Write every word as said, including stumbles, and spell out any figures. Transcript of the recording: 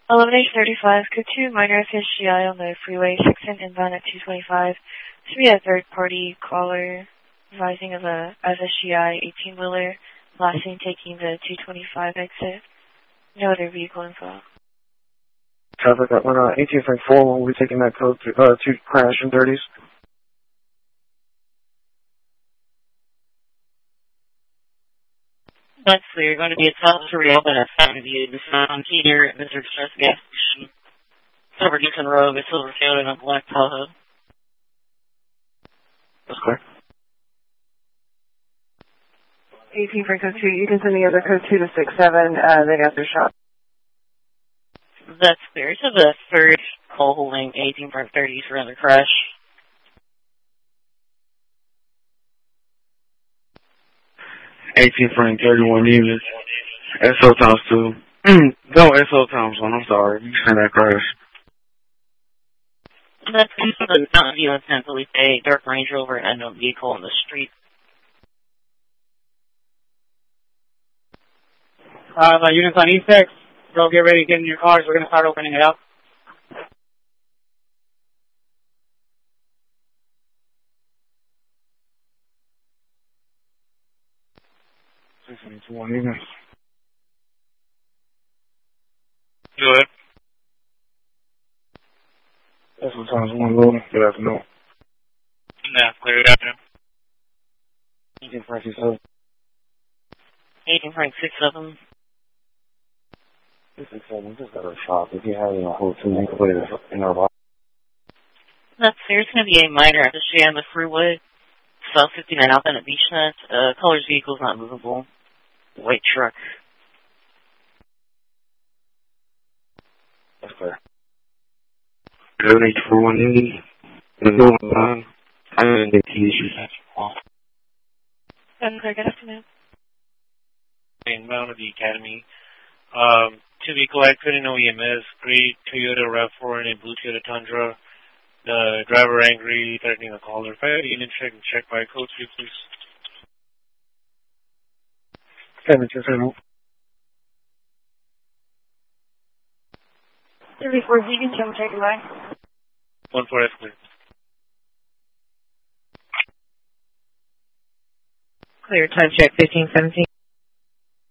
eleven eight thirty-five, code two, minor F S G I on the freeway, six ten inbound at two twenty-five. Should be a third-party caller advising of a F S G I eighteen-wheeler, last seen taking the two twenty-five exit. No other vehicle info. Traffic at one, uh, eighteen Frank four, we'll be taking that code to, uh, to crash in thirties. That's clear. You're going to be a top to reopen at seventy-eight. This is on Peter at Mister Express gas station. Silver Dixon Road, a silver field and a black Tahoe. That's clear. eighteen Frank code two, you can send the other code two to six seven, uh, they got their shot. That's clear. So the third call holding eighteen Frank thirty for another crash. eighteen Frank thirty-one units. S O times two. No, S O times one, I'm sorry. You send that crash. That's the Mountain View and San Felipe, dark Range Rover, and unknown vehicle on the street. Uh, the units on E six, go get ready to get in your cars. We're going to start opening it up. six one units. Go ahead. S O times one loading. Good afternoon. Nah, clear. Good afternoon. eighteen Frank six seven. eighteen Frank six seven. six seven, just got a shop. If you have it in a whole two, you can put it in our box. That's clear. It's going to be a minor F S G I on the freeway. South fifty-nine outbound at BeachNet. Uh, colors vehicle's not movable. White truck. That's clear. Good eight four one eighty. The going line. I didn't get the issues. That's clear. Good afternoon. Inbound of the Academy. Um, two vehicle accident, no E M S. Gray Toyota RAV four and a blue Toyota Tundra. The driver angry, threatening the caller. If I had a unit check and check by code three, please. Seven two seven. thirty-four Vegan, can we take it by? One four S clear. Clear, time check fifteen seventeen.